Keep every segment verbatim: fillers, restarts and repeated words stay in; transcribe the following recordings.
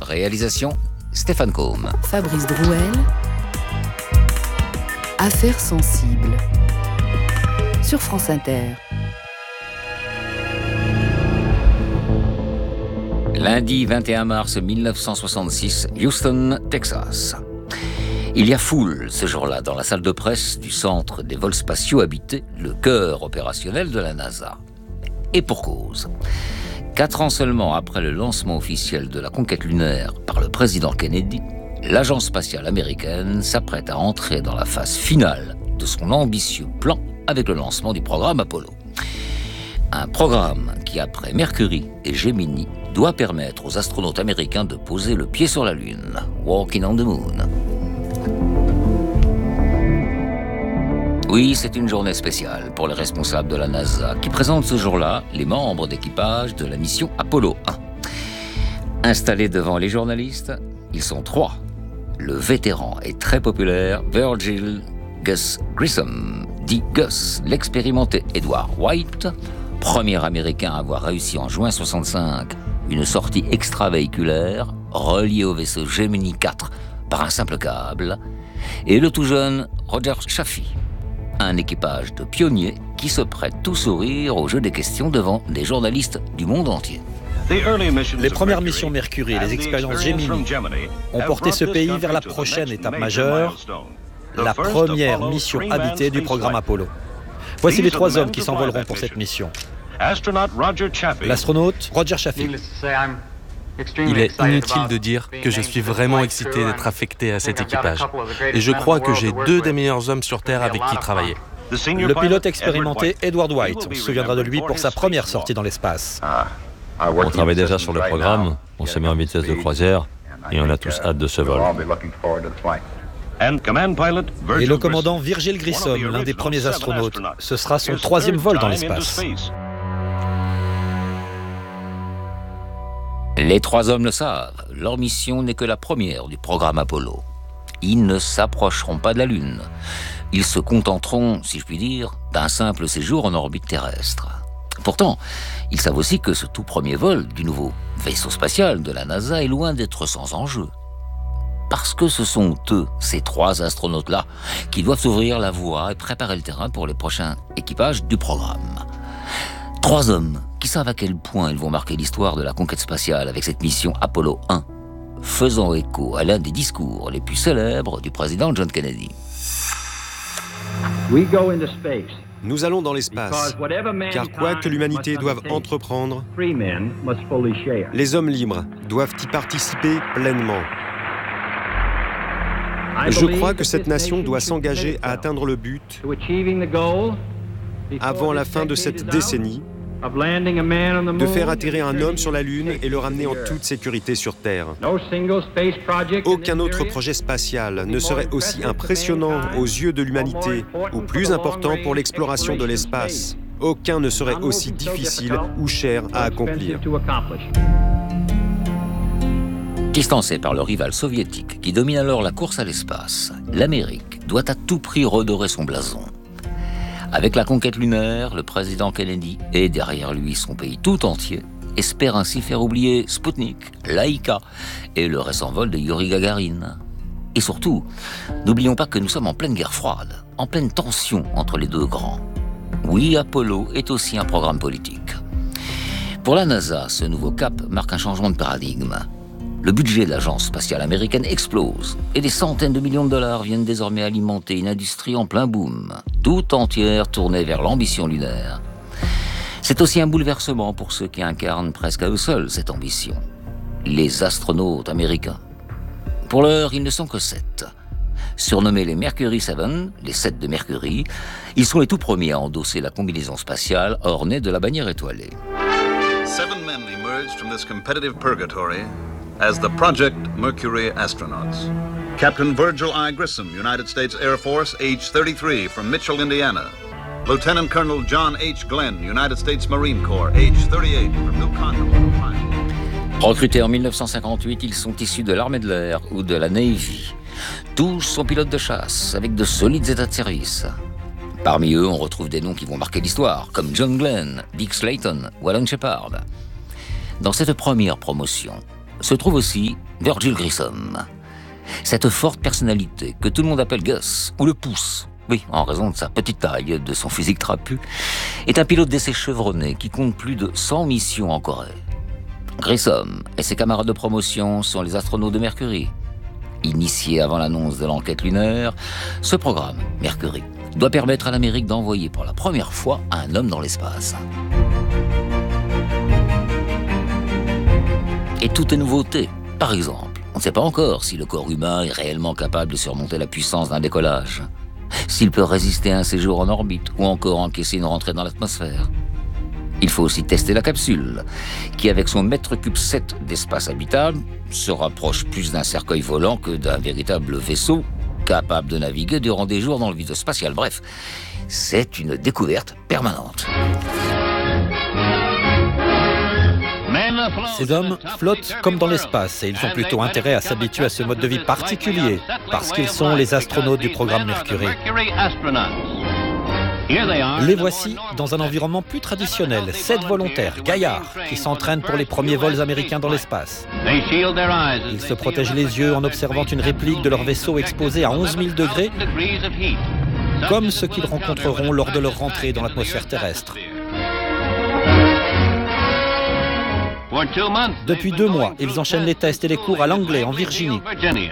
Réalisation Stéphane Combe. Fabrice Drouel. Affaires sensibles. Sur France Inter. Lundi vingt et un mars mille neuf cent soixante-six, Houston, Texas. Il y a foule ce jour-là dans la salle de presse du Centre des vols spatiaux habités, le cœur opérationnel de la NASA. Et pour cause. Quatre ans seulement après le lancement officiel de la conquête lunaire par le président Kennedy, l'agence spatiale américaine s'apprête à entrer dans la phase finale de son ambitieux plan avec le lancement du programme Apollo. Un programme qui, après Mercury et Gemini, doit permettre aux astronautes américains de poser le pied sur la Lune. Walking on the Moon. Oui, c'est une journée spéciale pour les responsables de la NASA qui présentent ce jour-là les membres d'équipage de la mission Apollo un. Installés devant les journalistes, ils sont trois. Le vétéran et très populaire Virgil Gus Grissom, dit Gus, l'expérimenté Edward White, premier Américain à avoir réussi en juin soixante-cinq une sortie extravéhiculaire reliée au vaisseau Gemini quatre par un simple câble, et le tout jeune Roger Chaffee, un équipage de pionniers qui se prête tout sourire au jeu des questions devant des journalistes du monde entier. Les premières missions Mercury et les expériences Gemini ont porté ce pays vers la prochaine étape majeure, la première mission habitée du programme Apollo. Voici les trois hommes qui s'envoleront pour cette mission. L'astronaute Roger Chaffee. Il est inutile de dire que je suis vraiment excité d'être affecté à cet équipage. Et je crois que j'ai deux des meilleurs hommes sur Terre avec qui travailler. Le pilote expérimenté Edward White. On se souviendra de lui pour sa première sortie dans l'espace. On travaille déjà sur le programme, on s'est mis en vitesse de croisière et on a tous hâte de ce vol. Et le commandant Virgil Grissom, l'un des premiers astronautes. Ce sera son troisième vol dans l'espace. Les trois hommes le savent, leur mission n'est que la première du programme Apollo. Ils ne s'approcheront pas de la Lune. Ils se contenteront, si je puis dire, d'un simple séjour en orbite terrestre. Pourtant, ils savent aussi que ce tout premier vol du nouveau vaisseau spatial de la NASA est loin d'être sans enjeu. Parce que ce sont eux, ces trois astronautes-là, qui doivent ouvrir la voie et préparer le terrain pour les prochains équipages du programme. Trois hommes qui savent à quel point ils vont marquer l'histoire de la conquête spatiale avec cette mission Apollo un, faisant écho à l'un des discours les plus célèbres du président John Kennedy. Nous allons dans l'espace, car quoi que l'humanité doive entreprendre, les hommes libres doivent y participer pleinement. Je crois que cette nation doit s'engager à atteindre le but avant la fin de cette décennie, de faire atterrir un homme sur la Lune et le ramener en toute sécurité sur Terre. Aucun autre projet spatial ne serait aussi impressionnant aux yeux de l'humanité ou plus important pour l'exploration de l'espace. Aucun ne serait aussi difficile ou cher à accomplir. Distancé par le rival soviétique qui domine alors la course à l'espace, l'Amérique doit à tout prix redorer son blason. Avec la conquête lunaire, le président Kennedy et derrière lui son pays tout entier espère ainsi faire oublier Sputnik, Laika et le récent vol de Yuri Gagarin. Et surtout, n'oublions pas que nous sommes en pleine guerre froide, en pleine tension entre les deux grands. Oui, Apollo est aussi un programme politique. Pour la NASA, ce nouveau cap marque un changement de paradigme. Le budget de l'agence spatiale américaine explose et des centaines de millions de dollars viennent désormais alimenter une industrie en plein boom, tout entière tournée vers l'ambition lunaire. C'est aussi un bouleversement pour ceux qui incarnent presque à eux seuls cette ambition, les astronautes américains. Pour l'heure, ils ne sont que sept. Surnommés les Mercury sept, les sept de Mercury, ils sont les tout premiers à endosser la combinaison spatiale ornée de la bannière étoilée. Seven men emerged from this competitive purgatory as the Project Mercury astronauts. Captain Virgil I. Grissom, United States Air Force, age thirty-three, from Mitchell, Indiana. Lieutenant Colonel John H. Glenn, United States Marine Corps, age thirty-eight, from New Conroe, Ohio. Recrutés en mille neuf cent cinquante-huit, ils sont issus de l'armée de l'air ou de la Navy. Tous sont pilotes de chasse, avec de solides états de service. Parmi eux, on retrouve des noms qui vont marquer l'histoire, comme John Glenn, Dick Slayton ou Alan Shepard. Dans cette première promotion, se trouve aussi Virgil Grissom. Cette forte personnalité, que tout le monde appelle Gus, ou le Pouce, oui, en raison de sa petite taille et de son physique trapu, est un pilote d'essai chevronné qui compte plus de cent missions en Corée. Grissom et ses camarades de promotion sont les astronautes de Mercury. Initié avant l'annonce de l'enquête lunaire, ce programme, Mercury, doit permettre à l'Amérique d'envoyer pour la première fois un homme dans l'espace. Et tout est nouveauté. Par exemple, on ne sait pas encore si le corps humain est réellement capable de surmonter la puissance d'un décollage, s'il peut résister à un séjour en orbite ou encore encaisser une rentrée dans l'atmosphère. Il faut aussi tester la capsule, qui avec son mètre cube sept d'espace habitable se rapproche plus d'un cercueil volant que d'un véritable vaisseau capable de naviguer durant des jours dans le vide spatial. Bref, c'est une découverte permanente. Ces hommes flottent comme dans l'espace et ils ont plutôt intérêt à s'habituer à ce mode de vie particulier parce qu'ils sont les astronautes du programme Mercury. Les voici dans un environnement plus traditionnel, sept volontaires, gaillards, qui s'entraînent pour les premiers vols américains dans l'espace. Ils se protègent les yeux en observant une réplique de leur vaisseau exposé à onze mille degrés, comme ce qu'ils rencontreront lors de leur rentrée dans l'atmosphère terrestre. Depuis deux mois, ils enchaînent les tests et les cours à Langley, en Virginie.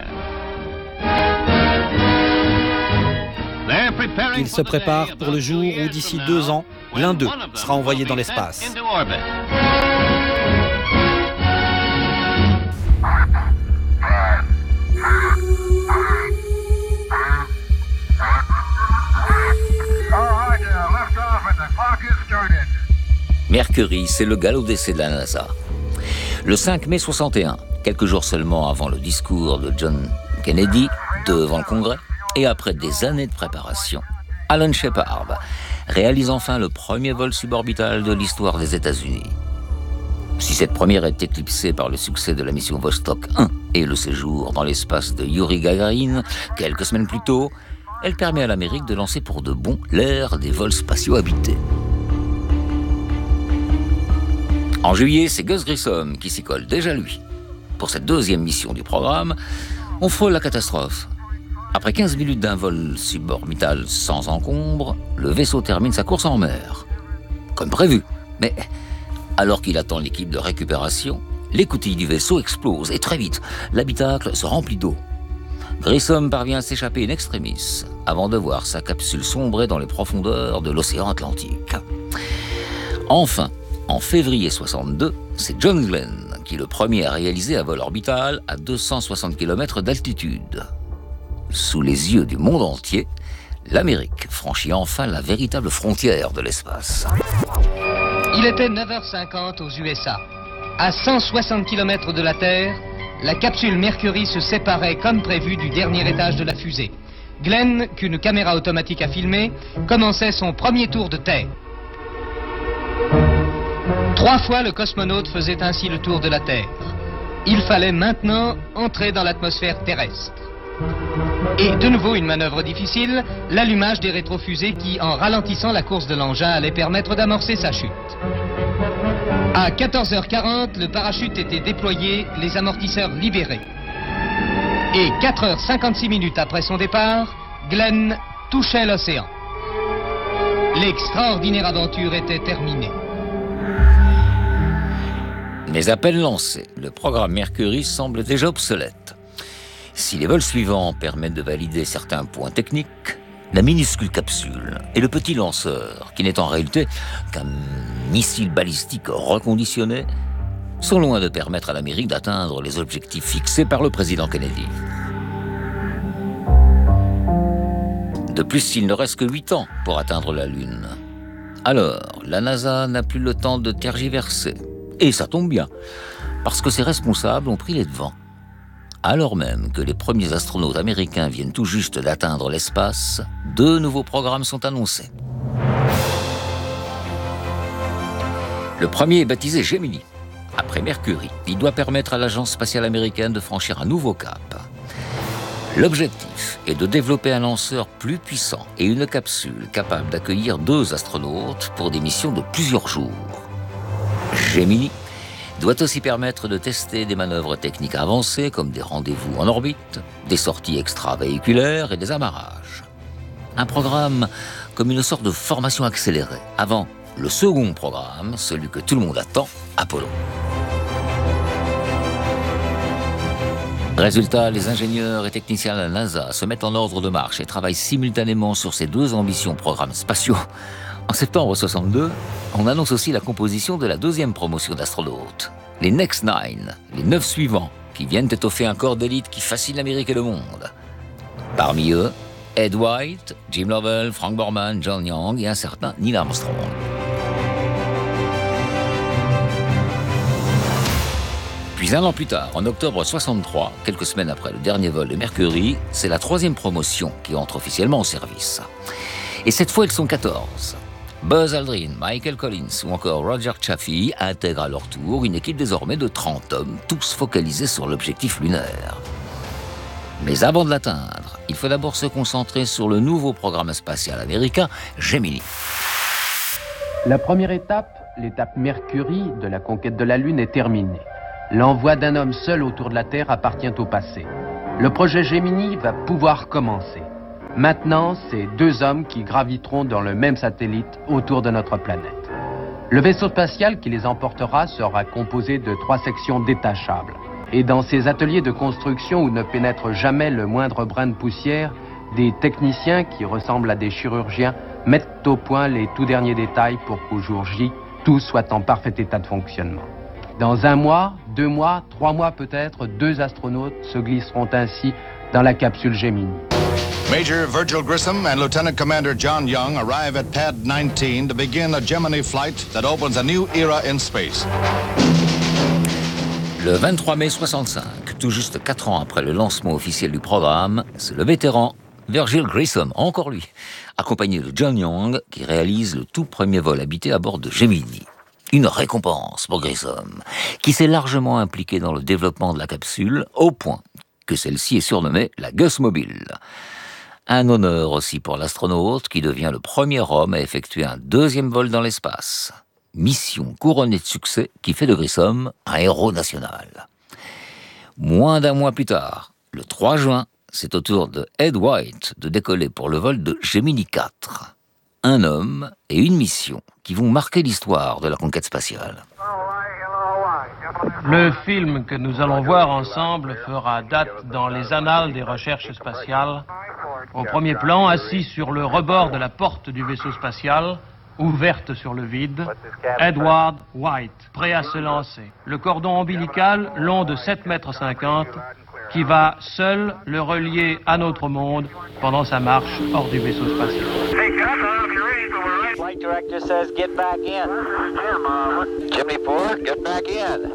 Ils se préparent pour le jour où, d'ici deux ans, l'un d'eux sera envoyé dans l'espace. Mercury, c'est le galop d'essai de la NASA. Le cinq mai soixante et un, quelques jours seulement avant le discours de John Kennedy devant le Congrès, et après des années de préparation, Alan Shepard réalise enfin le premier vol suborbital de l'histoire des États-Unis. Si cette première est éclipsée par le succès de la mission Vostok un et le séjour dans l'espace de Yuri Gagarin quelques semaines plus tôt, elle permet à l'Amérique de lancer pour de bon l'ère des vols spatiaux habités. En juillet, c'est Gus Grissom qui s'y colle, déjà lui. Pour cette deuxième mission du programme, on frôle la catastrophe. Après quinze minutes d'un vol suborbital sans encombre, le vaisseau termine sa course en mer. Comme prévu. Mais alors qu'il attend l'équipe de récupération, l'écoutille du vaisseau explose et très vite, l'habitacle se remplit d'eau. Grissom parvient à s'échapper in extremis avant de voir sa capsule sombrer dans les profondeurs de l'océan Atlantique. Enfin, en février soixante-deux, c'est John Glenn qui est le premier à réaliser un vol orbital à deux cent soixante kilomètres d'altitude. Sous les yeux du monde entier, l'Amérique franchit enfin la véritable frontière de l'espace. Il était neuf heures cinquante aux U S A. À cent soixante kilomètres de la Terre, la capsule Mercury se séparait comme prévu du dernier étage de la fusée. Glenn, qu'une caméra automatique a filmé, commençait son premier tour de Terre. Trois fois, le cosmonaute faisait ainsi le tour de la Terre. Il fallait maintenant entrer dans l'atmosphère terrestre. Et de nouveau une manœuvre difficile, l'allumage des rétrofusées qui, en ralentissant la course de l'engin, allait permettre d'amorcer sa chute. À quatorze heures quarante, le parachute était déployé, les amortisseurs libérés. Et quatre heures cinquante-six minutes après son départ, Glenn touchait l'océan. L'extraordinaire aventure était terminée. Mais à peine lancé, le programme Mercury semble déjà obsolète. Si les vols suivants permettent de valider certains points techniques, la minuscule capsule et le petit lanceur, qui n'est en réalité qu'un missile balistique reconditionné, sont loin de permettre à l'Amérique d'atteindre les objectifs fixés par le président Kennedy. De plus, il ne reste que huit ans pour atteindre la Lune. Alors, la NASA n'a plus le temps de tergiverser. Et ça tombe bien, parce que ses responsables ont pris les devants. Alors même que les premiers astronautes américains viennent tout juste d'atteindre l'espace, deux nouveaux programmes sont annoncés. Le premier est baptisé Gemini. Après Mercury, il doit permettre à l'Agence spatiale américaine de franchir un nouveau cap. L'objectif est de développer un lanceur plus puissant et une capsule capable d'accueillir deux astronautes pour des missions de plusieurs jours. Gemini doit aussi permettre de tester des manœuvres techniques avancées comme des rendez-vous en orbite, des sorties extravéhiculaires et des amarrages. Un programme comme une sorte de formation accélérée avant le second programme, celui que tout le monde attend, Apollo. Résultat, les ingénieurs et techniciens de la NASA se mettent en ordre de marche et travaillent simultanément sur ces deux ambitions programmes spatiaux. En septembre soixante-deux, on annonce aussi la composition de la deuxième promotion d'astronautes, les Next Nine, les neuf suivants, qui viennent étoffer un corps d'élite qui fascine l'Amérique et le monde. Parmi eux, Ed White, Jim Lovell, Frank Borman, John Young et un certain Neil Armstrong. Puis un an plus tard, en octobre soixante-trois, quelques semaines après le dernier vol de Mercury, c'est la troisième promotion qui entre officiellement en service. Et cette fois, ils sont quatorze. Buzz Aldrin, Michael Collins ou encore Roger Chaffee intègrent à leur tour une équipe désormais de trente hommes, tous focalisés sur l'objectif lunaire. Mais avant de l'atteindre, il faut d'abord se concentrer sur le nouveau programme spatial américain, Gemini. La première étape, l'étape Mercury de la conquête de la Lune, est terminée. L'envoi d'un homme seul autour de la Terre appartient au passé. Le projet Gemini va pouvoir commencer. Maintenant, c'est deux hommes qui graviteront dans le même satellite autour de notre planète. Le vaisseau spatial qui les emportera sera composé de trois sections détachables. Et dans ces ateliers de construction où ne pénètre jamais le moindre brin de poussière, des techniciens qui ressemblent à des chirurgiens mettent au point les tout derniers détails pour qu'au jour J, tout soit en parfait état de fonctionnement. Dans un mois, deux mois, trois mois peut-être, deux astronautes se glisseront ainsi dans la capsule Gemini. Major Virgil Grissom and Lieutenant Commander John Young arrive at Pad nineteen to begin a Gemini flight that opens a new era in space. Le vingt-trois mai soixante-cinq, tout juste quatre ans après le lancement officiel du programme, c'est le vétéran Virgil Grissom, encore lui, accompagné de John Young, qui réalise le tout premier vol habité à bord de Gemini. Une récompense pour Grissom, qui s'est largement impliqué dans le développement de la capsule, au point que celle-ci est surnommée la Gus Mobile. Un honneur aussi pour l'astronaute, qui devient le premier homme à effectuer un deuxième vol dans l'espace. Mission couronnée de succès qui fait de Grissom un héros national. Moins d'un mois plus tard, le trois juin, c'est au tour de Ed White de décoller pour le vol de Gemini quatre. Un homme et une mission qui vont marquer l'histoire de la conquête spatiale. Le film que nous allons voir ensemble fera date dans les annales des recherches spatiales. Au premier plan, assis sur le rebord de la porte du vaisseau spatial, ouverte sur le vide, Edward White, prêt à se lancer. Le cordon ombilical, long de sept mètres cinquante, qui va seul le relier à notre monde pendant sa marche hors du vaisseau spatial. Flight director says get back in. Gemini four, get back in.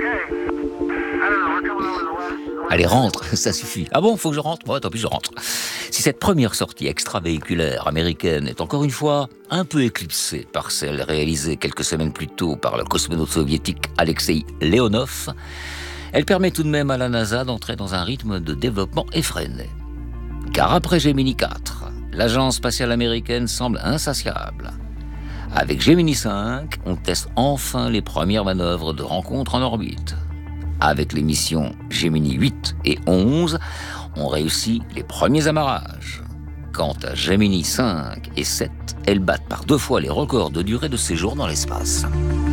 Allez, rentre, ça suffit. Ah bon, faut que je rentre? Bon, tant pis, je rentre. Si cette première sortie extravéhiculaire américaine est encore une fois un peu éclipsée par celle réalisée quelques semaines plus tôt par le cosmonaute soviétique Alexei Leonov, elle permet tout de même à la NASA d'entrer dans un rythme de développement effréné. Car après Gemini quatre, l'agence spatiale américaine semble insatiable. Avec Gemini cinq, on teste enfin les premières manœuvres de rencontre en orbite. Avec les missions Gemini huit et onze, on réussit les premiers amarrages. Quant à Gemini cinq et sept, elles battent par deux fois les records de durée de séjour dans l'espace.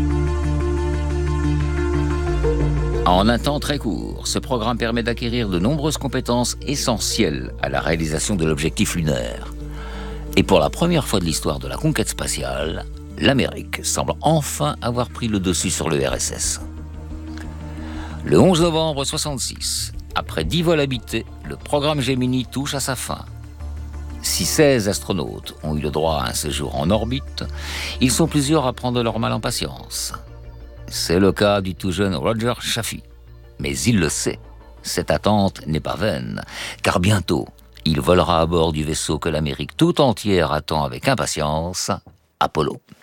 En un temps très court, ce programme permet d'acquérir de nombreuses compétences essentielles à la réalisation de l'objectif lunaire. Et pour la première fois de l'histoire de la conquête spatiale, l'Amérique semble enfin avoir pris le dessus sur le R S S. Le onze novembre soixante-six, après dix vols habités, le programme Gemini touche à sa fin. Si seize astronautes ont eu le droit à un séjour en orbite, ils sont plusieurs à prendre leur mal en patience. C'est le cas du tout jeune Roger Chaffee. Mais il le sait, cette attente n'est pas vaine, car bientôt, il volera à bord du vaisseau que l'Amérique tout entière attend avec impatience, Apollo.